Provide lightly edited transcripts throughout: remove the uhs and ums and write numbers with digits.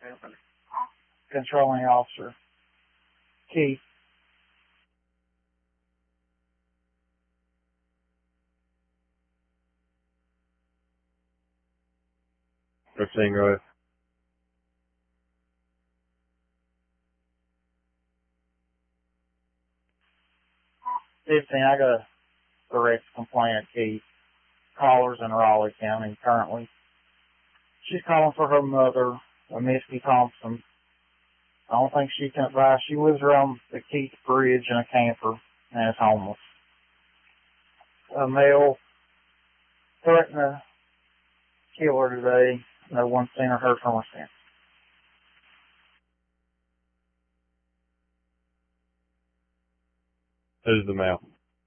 Controlling officer. Keith. Proceeding, go ahead. I got a direct complaint, Keith. Callers in Raleigh County currently. She's calling for her mother, Misty Thompson. I don't think she can advise. She lives around the Keith Bridge in a camper and is homeless. A male threatened to kill her today. No one's seen or heard from her since. Who's the male?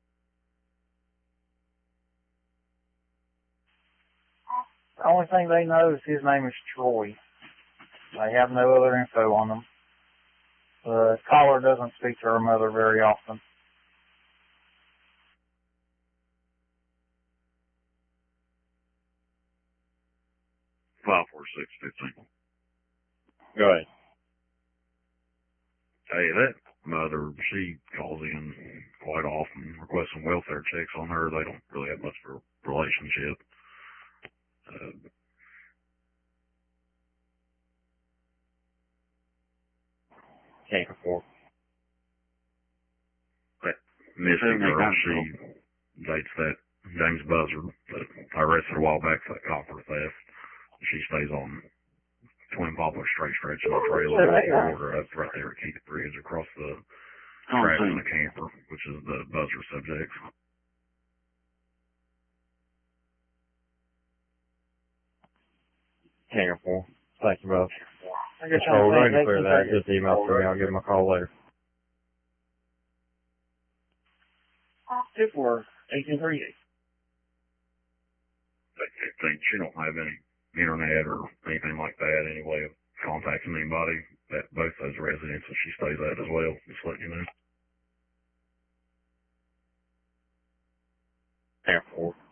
The only thing they know is his name is Troy. They have no other info on him. The caller doesn't speak to her mother very often. Five, 4, 6, 15. Go ahead. Hey, that mother, she calls in quite often requesting welfare checks on her. They don't really have much of a relationship. Can't afford. That Misty girl, she dates that James Buzzard that I arrested a while back for that copper theft. She stays on Twin Poplar Straight stretch in the trailer border up right there at Keith Bridge across the tracks in the camper, which is the Buzzard subject. Can't afford. Thank you, brother. I guess we're going to clear that. Just email to me. I'll give him a call later. 2-4-1838. She don't have any internet or anything like that, any way of contacting anybody at both those residences she stays at as well, just letting you know. Can't afford.